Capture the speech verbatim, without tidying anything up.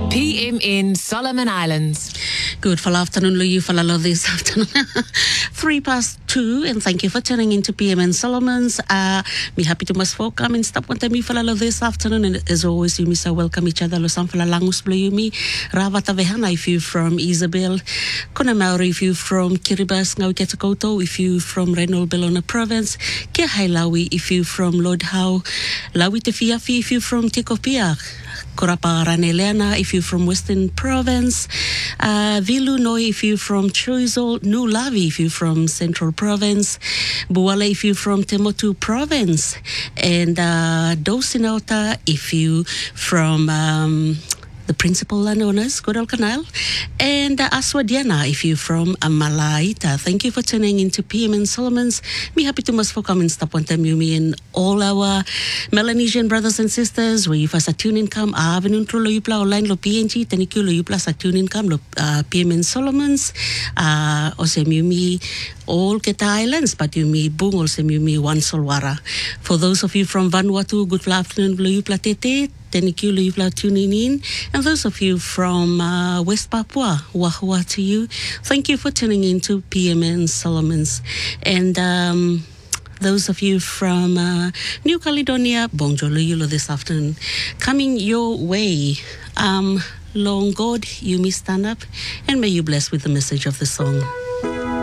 P M in Solomon Islands. Good for afternoon, Luyu Falalo this afternoon. Three past two, and thank you for tuning into P M in Solomon's. Uh, me happy to most welcome and stop with me Falalo this afternoon. And as always, you miss so welcome each other. Lo Fala Langus Blue me. Ravata Vehana if you from Isabel. Kona Maori if you from Kiribati, Ngauiketakoto if you from Renal Bellona Province. Kia Hailawi if you from Lord Howe. Lawi Te Fiafi if you from Tikopia. Korapa Ranelena if you're from Western Province, uh, Vilu Noi if you're from Choiseul, Nulavi if you're from Central Province, Buale if you're from Temotu Province, and uh, Dosinauta if you from um, the principal landowners, Godal Canal, and uh, Aswadiana if you're from Malaita. Thank you for tuning into P M in Solomon's. Me happy to most for come and stop on time you me and all our Melanesian brothers and sisters. Where you first a tune in come, avenue through lo yupla online lo P N G, thank you lo yupla sa tune in come lo uh, P M in Solomon's. Uh, ose you me all Keta Islands, but you me bung also you me one Solwara. For those of you from Vanuatu, good afternoon lo yupla tete. Thank you, Luivla, tuning in. And those of you from uh, West Papua, wahua to you. Thank you for tuning in to P M in Solomon's. And um, those of you from uh, New Caledonia, bonjour, Luyulo this afternoon. Coming your way. Um, long God, you may stand up and may you bless with the message of the song.